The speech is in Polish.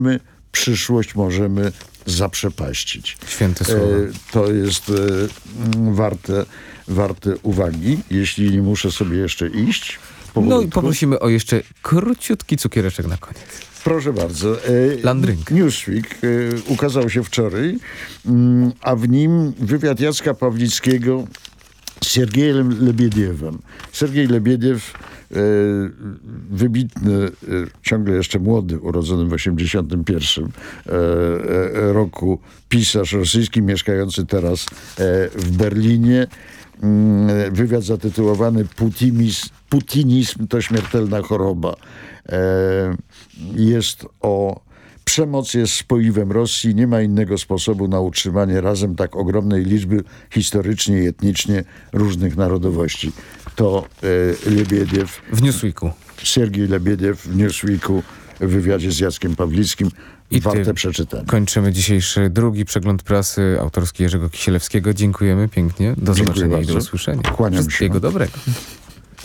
my przyszłość możemy zaprzepaścić. Święte słowa. To jest warte uwagi. Jeśli nie muszę sobie jeszcze iść. No i poprosimy o jeszcze króciutki cukiereczek na koniec. Proszę bardzo. Landrynk. Newsweek ukazał się wczoraj, a w nim wywiad Jacka Pawlickiego z Siergiejem Lebiediewem. Siergiej Lebiediew, wybitny, ciągle jeszcze młody, urodzony w 1981 roku, pisarz rosyjski, mieszkający teraz w Berlinie. Wywiad zatytułowany Putinizm to śmiertelna choroba. Jest przemoc jest spoiwem Rosji. Nie ma innego sposobu na utrzymanie razem tak ogromnej liczby historycznie i etnicznie różnych narodowości. To Lebiediew. W Newsweeku. Siergiej Lebiediew w Newsweeku w wywiadzie z Jackiem Pawlickim. Warte przeczytania. Kończymy dzisiejszy drugi przegląd prasy autorski Jerzego Kisielewskiego. Dziękujemy pięknie. Do zobaczenia i do usłyszenia. Kłaniam się. Wszystkiego dobrego.